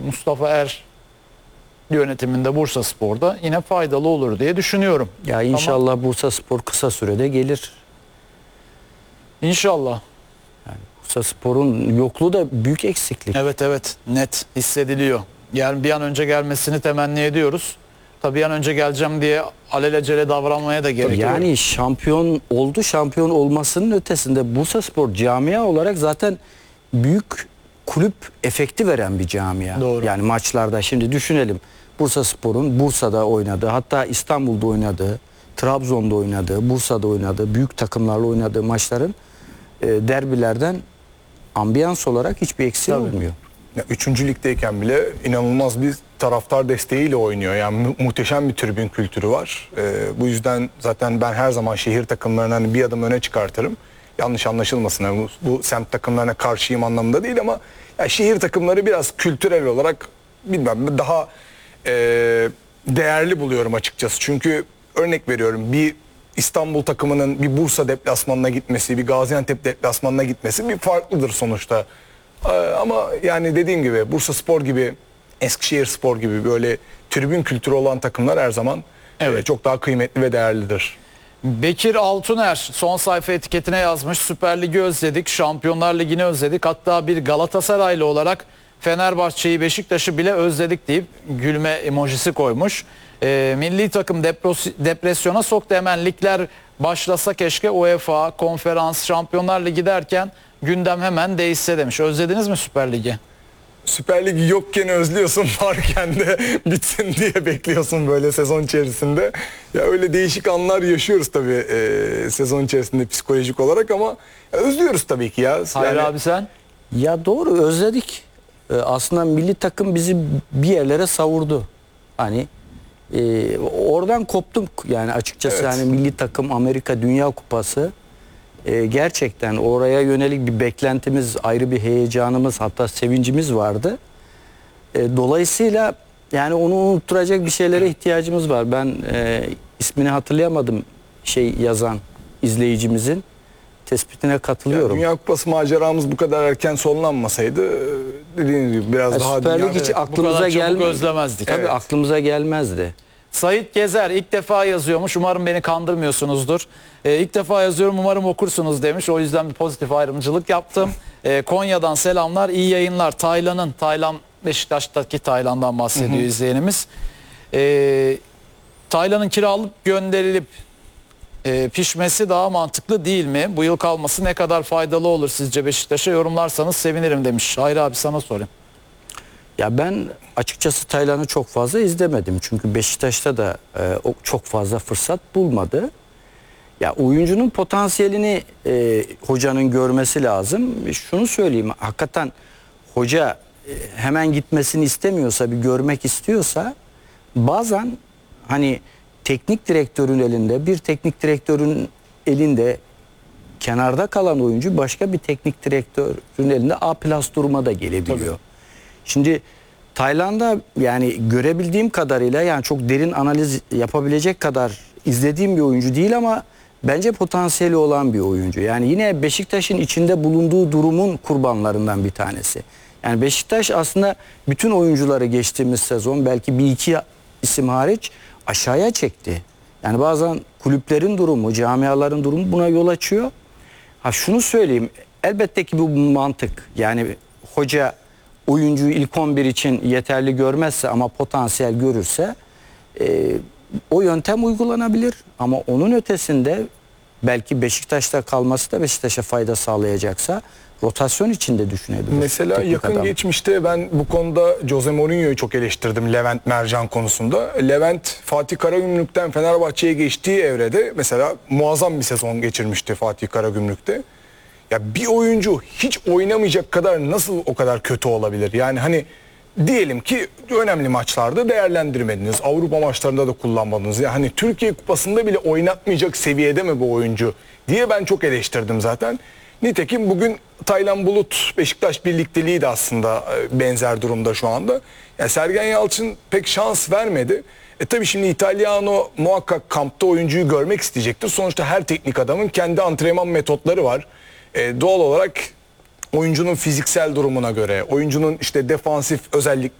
Mustafa Er yönetiminde Bursaspor'da yine faydalı olur diye düşünüyorum. Ya inşallah Bursaspor kısa sürede gelir. İnşallah. Bursaspor'un yokluğu da büyük eksiklik. Evet, net hissediliyor. Yani bir an önce gelmesini temenni ediyoruz. Tabii bir an önce geleceğim diye alelacele davranmaya da gerek yok. Yani şampiyon oldu, şampiyon olmasının ötesinde Bursaspor camia olarak zaten büyük kulüp efekti veren bir camia. Doğru. Yani maçlarda şimdi düşünelim. Bursaspor'un Bursa'da oynadığı, hatta İstanbul'da oynadığı, Trabzon'da oynadığı, Bursa'da oynadığı, büyük takımlarla oynadığı maçların derbilerden ambiyans olarak hiçbir eksiği olmuyor. Ya, 3. ligdeyken bile inanılmaz bir taraftar desteğiyle oynuyor. Yani muhteşem bir tribün kültürü var. Bu yüzden zaten ben her zaman şehir takımlarını hani bir adım öne çıkartırım. Yanlış anlaşılmasın. Yani bu semt takımlarına karşıyım anlamında değil ama ya şehir takımları biraz kültürel olarak bilmem daha değerli buluyorum açıkçası. Çünkü örnek veriyorum, bir İstanbul takımının bir Bursa deplasmanına gitmesi, bir Gaziantep deplasmanına gitmesi bir farklıdır sonuçta. Ama yani dediğim gibi Bursaspor gibi, Eskişehirspor gibi böyle tribün kültürü olan takımlar her zaman çok daha kıymetli ve değerlidir. Bekir Altuner son sayfa etiketine yazmış. Süper Lig'i özledik, Şampiyonlar Ligi'ni özledik. Hatta bir Galatasaraylı olarak Fenerbahçe'yi, Beşiktaş'ı bile özledik deyip gülme emojisi koymuş. Milli takım depresyona soktu, hemen ligler başlasa keşke, UEFA, Konferans, Şampiyonlar Ligi derken gündem hemen değişse demiş. Özlediniz mi Süper Lig'i? Süper Lig yokken özlüyorsun, varken de bitsin diye bekliyorsun böyle sezon içerisinde. Ya öyle değişik anlar yaşıyoruz tabii sezon içerisinde psikolojik olarak ama özlüyoruz tabii ki ya. Hayır abi sen? Ya doğru, özledik. Aslında milli takım bizi bir yerlere savurdu. Hani oradan koptum yani açıkçası. Evet. Yani milli takım, Amerika Dünya Kupası, gerçekten oraya yönelik bir beklentimiz, ayrı bir heyecanımız, hatta sevincimiz vardı. Dolayısıyla yani onu unutturacak bir şeylere ihtiyacımız var. Ben ismini hatırlayamadım yazan izleyicimizin tespitine katılıyorum. Dünya Kupası maceramız bu kadar erken sonlanmasaydı dediğiniz gibi biraz daha Süper Lig hiç aklımıza gelmezdi. Özlemezdik. Tabii aklımıza gelmezdi. Sait Gezer ilk defa yazıyormuş. Umarım beni kandırmıyorsunuzdur. İlk defa yazıyorum, umarım okursunuz demiş. O yüzden bir pozitif ayrımcılık yaptım. Konya'dan selamlar, iyi yayınlar. Taylan Beşiktaş'taki Taylan'dan bahsediyor izleyenimiz. Taylan'ın kiralık gönderilip pişmesi daha mantıklı değil mi? Bu yıl kalması ne kadar faydalı olur sizce Beşiktaş'a? Yorumlarsanız sevinirim demiş. Hayri abi sana sorayım. Ya ben açıkçası Taylan'ı çok fazla izlemedim. Çünkü Beşiktaş'ta da çok fazla fırsat bulmadı. Ya oyuncunun potansiyelini hocanın görmesi lazım. Şunu söyleyeyim, hakikaten hoca hemen gitmesini istemiyorsa, bir görmek istiyorsa, bazen hani teknik direktörün elinde, bir teknik direktörün elinde kenarda kalan oyuncu başka bir teknik direktörün elinde A+ duruma da gelebiliyor. Tabii. Şimdi Tayland'da yani görebildiğim kadarıyla, yani çok derin analiz yapabilecek kadar izlediğim bir oyuncu değil ama bence potansiyeli olan bir oyuncu. Yani yine Beşiktaş'ın içinde bulunduğu durumun kurbanlarından bir tanesi. Yani Beşiktaş aslında bütün oyuncuları geçtiğimiz sezon belki bir iki isim hariç aşağıya çekti. Yani bazen kulüplerin durumu, camiaların durumu buna yol açıyor. Ha şunu söyleyeyim, elbette ki bu mantık. Yani hoca oyuncuyu ilk 11 için yeterli görmezse ama potansiyel görürse o yöntem uygulanabilir. Ama onun ötesinde belki Beşiktaş'ta kalması da Beşiktaş'a fayda sağlayacaksa rotasyon içinde düşünebilir. Mesela yakın geçmişte ben bu konuda Jose Mourinho'yu çok eleştirdim Levent Mercan konusunda. Levent Fatih Karagümrük'ten Fenerbahçe'ye geçtiği evrede mesela muazzam bir sezon geçirmişti Fatih Karagümrük'te. Ya bir oyuncu hiç oynamayacak kadar nasıl o kadar kötü olabilir? Yani hani diyelim ki önemli maçlarda değerlendirmediniz. Avrupa maçlarında da kullanmadınız. Ya hani Türkiye Kupası'nda bile oynatmayacak seviyede mi bu oyuncu diye ben çok eleştirdim zaten. Nitekim bugün Taylan Bulut Beşiktaş birlikteliği de aslında benzer durumda şu anda. Yani Sergen Yalçın pek şans vermedi. Tabii şimdi Italiano muhakkak kampta oyuncuyu görmek isteyecektir. Sonuçta her teknik adamın kendi antrenman metotları var. Doğal olarak oyuncunun fiziksel durumuna göre, oyuncunun işte defansif özellikleri